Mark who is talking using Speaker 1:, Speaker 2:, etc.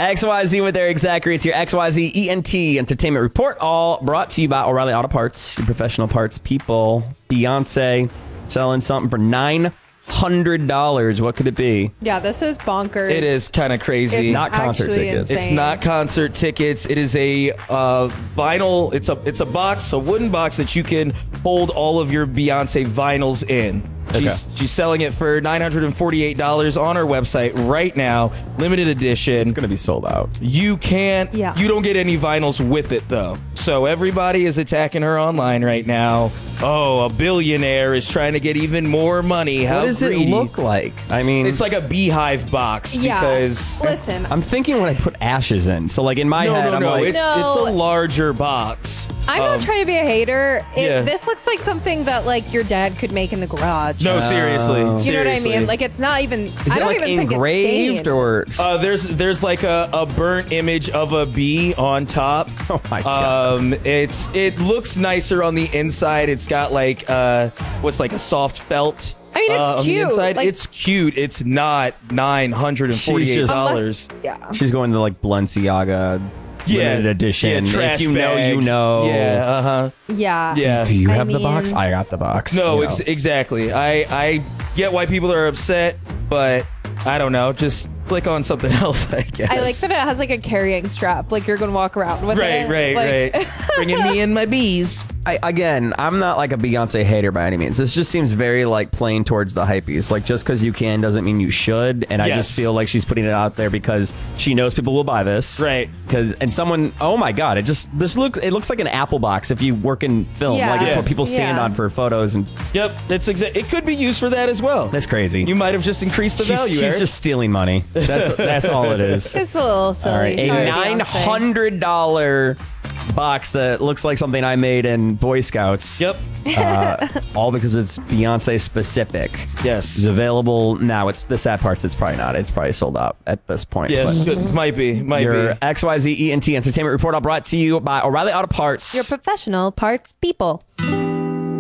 Speaker 1: XYZ with their exact rates here. XYZ ENT Entertainment Report, all brought to you by O'Reilly Auto Parts, your professional parts people. Beyonce selling something for $900. What could it be?
Speaker 2: Yeah, this is bonkers.
Speaker 3: It is kind of crazy.
Speaker 2: It's
Speaker 1: Not concert
Speaker 2: actually
Speaker 1: tickets.
Speaker 2: insane.
Speaker 3: It's not concert tickets. It is a vinyl. It's a box, a wooden box that you can hold all of your Beyonce vinyls in. She's selling it for $948 on her website right now, limited edition.
Speaker 1: It's going to be sold out.
Speaker 3: You can't.
Speaker 2: Yeah.
Speaker 3: You don't get any vinyls with it though. So everybody is attacking her online right now. Oh, a billionaire is trying to get even more money. How
Speaker 1: What does
Speaker 3: greedy.
Speaker 1: it look like? I mean,
Speaker 3: It's like a beehive box
Speaker 2: Yeah.
Speaker 3: because.
Speaker 2: Listen,
Speaker 1: I'm thinking when I put ashes in. So like in my head,
Speaker 3: No,
Speaker 1: I'm like,
Speaker 3: it's
Speaker 2: No.
Speaker 3: a larger box.
Speaker 2: I'm not trying to be a hater.
Speaker 3: yeah.
Speaker 2: This looks like something that like your dad could make in the garage.
Speaker 3: No, seriously.
Speaker 2: You know what I
Speaker 3: Seriously.
Speaker 2: mean? Like it's not even.
Speaker 1: is
Speaker 2: I
Speaker 1: it
Speaker 2: don't
Speaker 1: like
Speaker 2: even
Speaker 1: engraved
Speaker 2: think it's stained.
Speaker 1: or?
Speaker 3: There's like a burnt image of a bee on top.
Speaker 1: Oh my God.
Speaker 3: It looks nicer on the inside. It's got like what's like a soft felt.
Speaker 2: I mean, it's
Speaker 3: on the
Speaker 2: cute.
Speaker 3: inside.
Speaker 2: Like-
Speaker 3: It's cute. It's not $948.
Speaker 2: Unless- yeah.
Speaker 1: She's going to like Balenciaga limited edition.
Speaker 3: trash
Speaker 1: If you know,
Speaker 3: bag.
Speaker 1: you know.
Speaker 3: Yeah, uh-huh.
Speaker 2: Yeah.
Speaker 3: Yeah.
Speaker 1: Do you
Speaker 2: I
Speaker 1: have the box?
Speaker 2: mean-
Speaker 1: I got the box.
Speaker 3: No,
Speaker 1: you know.
Speaker 3: exactly. I get why people are upset, but I don't know. Just click on something else, I guess.
Speaker 2: I like that it has like a carrying strap. Like you're gonna walk around with it.
Speaker 3: Right.
Speaker 2: Like-
Speaker 3: Bringing me in my bees.
Speaker 1: Again, I'm not like a Beyonce hater by any means. This just seems very like playing towards the hypebeast. Like just because you can doesn't mean you should. And I
Speaker 3: Yes.
Speaker 1: just feel like she's putting it out there because she knows people will buy this.
Speaker 3: Right.
Speaker 1: And someone, oh my God, it looks like an Apple box if you work in film.
Speaker 2: Yeah.
Speaker 1: Like it's
Speaker 3: Yeah.
Speaker 1: what people stand
Speaker 2: Yeah.
Speaker 1: on for photos, and
Speaker 3: Yep, it could be used for that as well.
Speaker 1: that's crazy.
Speaker 3: You might have just increased the value.
Speaker 1: she's
Speaker 3: Eric.
Speaker 1: just stealing money. That's all it is.
Speaker 2: It's a little silly.
Speaker 1: All right, a
Speaker 2: Sorry,
Speaker 1: $900 box that looks like something I made in Boy Scouts.
Speaker 3: Yep.
Speaker 1: All because it's Beyonce specific. It's
Speaker 3: Yes.
Speaker 1: available now. It's the sad part. It's probably not. It's probably sold out at this point.
Speaker 3: Yeah.
Speaker 1: but
Speaker 3: Good. Might be.
Speaker 1: your XYZ ENT Entertainment Report, all brought to you by O'Reilly Auto Parts.
Speaker 2: Your professional parts people.